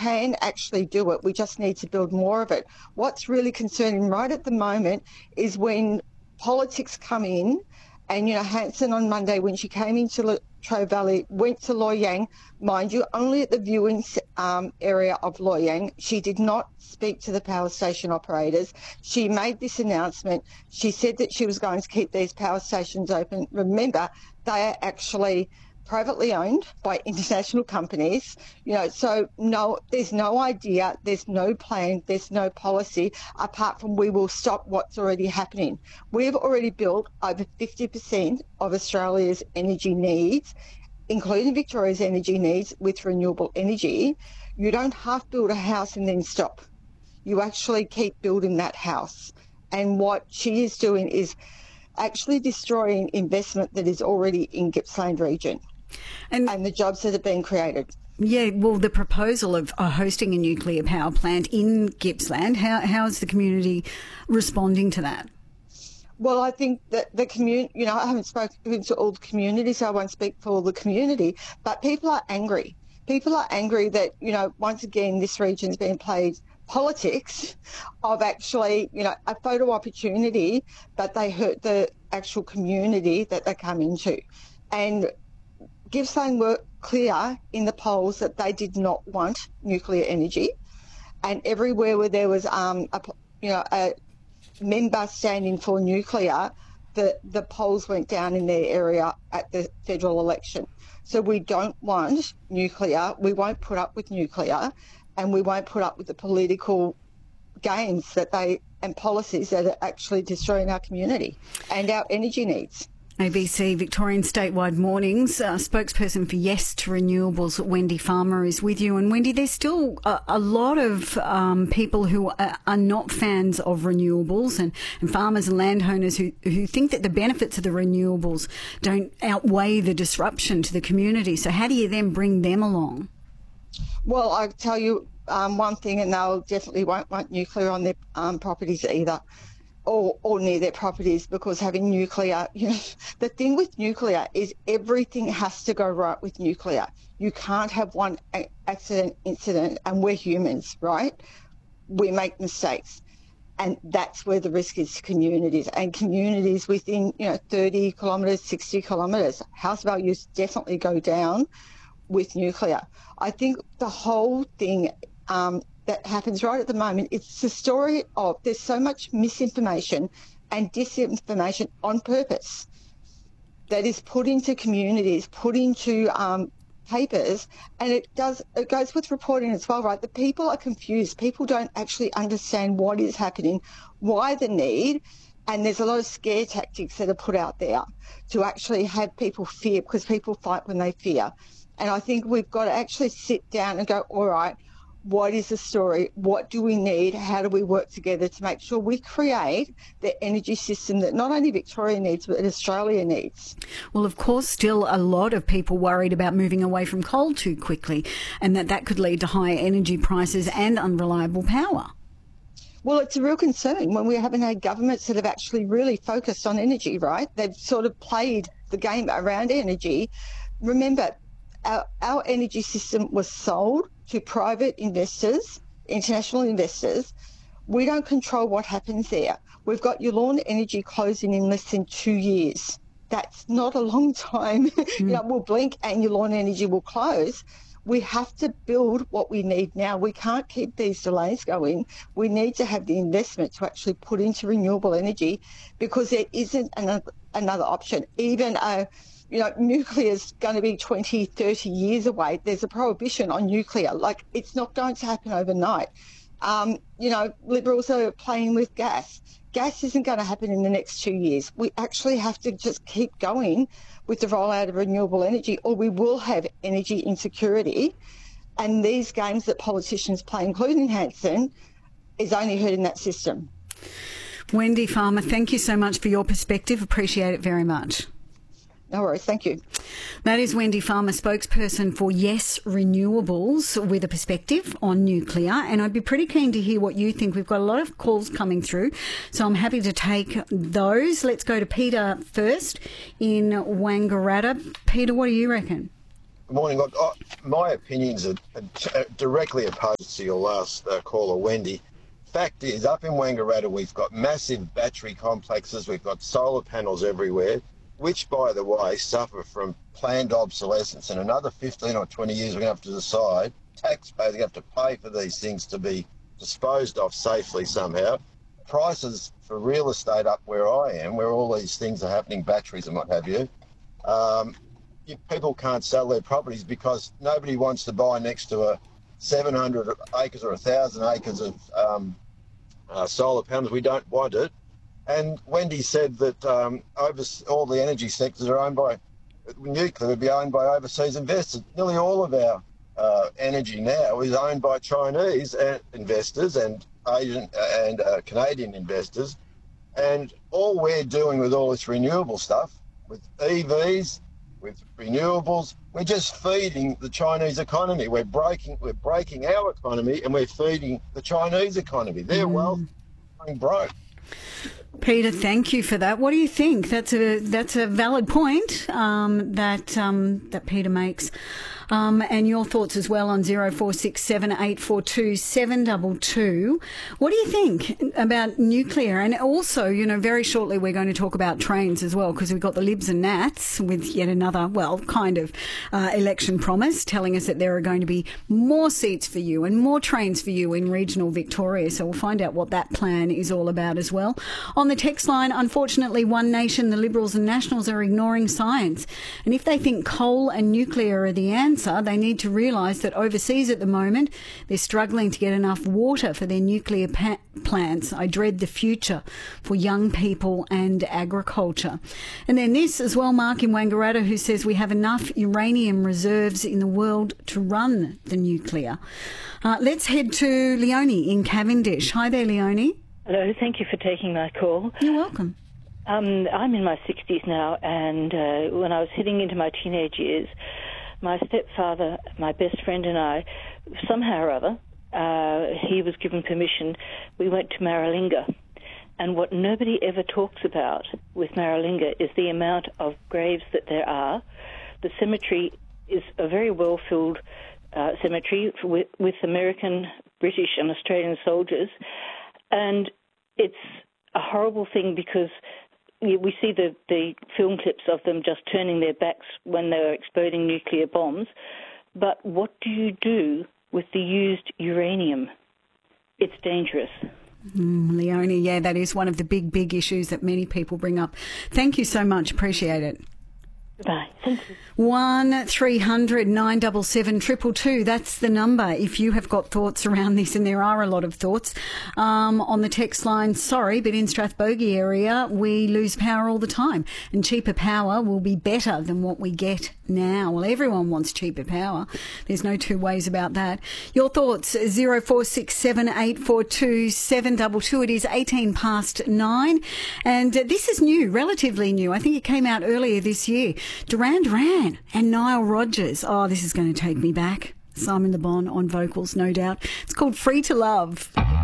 can actually do it. We just need to build more of it. What's really concerning right at the moment is when politics come in, and, Hanson on Monday, when she came into Latrobe Valley, went to Loy Yang, mind you, only at the viewing area of Loy Yang. She did not speak to the power station operators. She made this announcement. She said that she was going to keep these power stations open. Remember, they are actually privately owned by international companies, so no, there's no idea, there's no plan, there's no policy apart from we will stop what's already happening. We've already built over 50% of Australia's energy needs, including Victoria's energy needs, with renewable energy. You don't have to build a house and then stop. You actually keep building that house. And what she is doing is actually destroying investment that is already in Gippsland region. And the jobs that have been created. Yeah, well, the proposal of hosting a nuclear power plant in Gippsland, how is the community responding to that? Well, I think that the community, I haven't spoken to all the community, so I won't speak for all the community, but people are angry. People are angry that, once again, this region's been played politics of actually, a photo opportunity, but they hurt the actual community that they come into. And Gippsland were clear in the polls that they did not want nuclear energy, and everywhere where there was a member standing for nuclear, the polls went down in their area at the federal election. So we don't want nuclear. We won't put up with nuclear, and we won't put up with the political games and policies that are actually destroying our community and our energy needs. ABC Victorian Statewide Mornings spokesperson for Yes to Renewables, Wendy Farmer, is with you. And Wendy, there's still a lot of people who are not fans of renewables, and farmers and landowners who think that the benefits of the renewables don't outweigh the disruption to the community. So how do you then bring them along? Well, I tell you one thing, and they'll definitely won't want nuclear on their properties either. Or near their properties, because having nuclear, the thing with nuclear is everything has to go right with nuclear. You can't have one incident, and we're humans, right? We make mistakes. And that's where the risk is to communities, and communities within, 30 kilometres, 60 kilometres. House values definitely go down with nuclear. I think the whole thing, that happens right at the moment, it's the story of there's so much misinformation and disinformation on purpose that is put into communities, put into papers, and it goes with reporting as well, right? The people are confused. People don't actually understand what is happening, why the need, and there's a lot of scare tactics that are put out there to actually have people fear, because people fight when they fear. And I think we've got to actually sit down and go, all right, what is the story? What do we need? How do we work together to make sure we create the energy system that not only Victoria needs, but Australia needs? Well, of course, still a lot of people worried about moving away from coal too quickly, and that could lead to higher energy prices and unreliable power. Well, it's a real concern when we haven't had governments that have actually really focused on energy, right? They've sort of played the game around energy. Remember, our energy system was sold to private investors, international investors. We don't control what happens there. We've got Yallourn Energy closing in less than 2 years. That's not a long time. We'll blink and Yallourn Energy will close. We have to build what we need now. We can't keep these delays going. We need to have the investment to actually put into renewable energy, because there isn't another option. Even nuclear is going to be 20, 30 years away. There's a prohibition on nuclear. Like, it's not going to happen overnight. Liberals are playing with gas. Gas isn't going to happen in the next 2 years. We actually have to just keep going with the rollout of renewable energy, or we will have energy insecurity. And these games that politicians play, including Hanson, is only hurting that system. Wendy Farmer, thank you so much for your perspective. Appreciate it very much. No worries, thank you. That is Wendy Farmer, spokesperson for Yes Renewables, with a perspective on nuclear. And I'd be pretty keen to hear what you think. We've got a lot of calls coming through, so I'm happy to take those. Let's go to Peter first in Wangaratta. Peter, what do you reckon? Good morning. Look, my opinions are directly opposed to your last caller, Wendy. Fact is, up in Wangaratta, we've got massive battery complexes, we've got solar panels everywhere, which, by the way, suffer from planned obsolescence. In another 15 or 20 years, we're going to have to decide, taxpayers are going to have to pay for these things to be disposed of safely somehow. Prices for real estate up where I am, where all these things are happening, batteries and what have you, people can't sell their properties because nobody wants to buy next to a 700 acres or 1,000 acres of solar panels. We don't want it. And Wendy said that over all the energy sectors are owned by nuclear, would be owned by overseas investors. Nearly all of our energy now is owned by Chinese investors and Asian and Canadian investors. And all we're doing with all this renewable stuff, with EVs, with renewables, we're just feeding the Chinese economy. We're breaking our economy, and we're feeding the Chinese economy. Their wealth is going broke. Peter, thank you for that. What do you think? That's a valid point that Peter makes. And your thoughts as well on 0467 842 722. What do you think about nuclear? And also, very shortly we're going to talk about trains as well, because we've got the Libs and Nats with yet another, election promise telling us that there are going to be more seats for you and more trains for you in regional Victoria. So we'll find out what that plan is all about as well. On the text line, unfortunately, One Nation, the Liberals and Nationals are ignoring science. And if they think coal and nuclear are the answer, they need to realise that overseas at the moment they're struggling to get enough water for their nuclear plants. I dread the future for young people and agriculture. And then this as well, Mark in Wangaratta, who says we have enough uranium reserves in the world to run the nuclear. Let's head to Leonie in Cavendish. Hi there, Leonie. Hello, thank you for taking my call. You're welcome. I'm in my 60s now, and when I was heading into my teenage years, my stepfather, my best friend and I, somehow or other, he was given permission. We went to Maralinga. And what nobody ever talks about with Maralinga is the amount of graves that there are. The cemetery is a very well-filled cemetery with American, British and Australian soldiers. And it's a horrible thing because we see the film clips of them just turning their backs when they're exploding nuclear bombs. But what do you do with the used uranium? It's dangerous. Leonie, yeah, that is one of the big issues that many people bring up. Thank you so much. Appreciate it. Goodbye. Thank you. 1300 977 222. That's the number if you have got thoughts around this, and there are a lot of thoughts. On the text line, sorry, but in Strathbogie area we lose power all the time, and cheaper power will be better than what we get now. Well, everyone wants cheaper power. There's no two ways about that. Your thoughts, 0467 842 722. It is 18 past 9, and this is new, relatively new. I think it came out earlier this year. Duran Duran and Nile Rodgers. Oh, this is going to take me back. Simon Le Bon on vocals, no doubt. It's called Free to Love.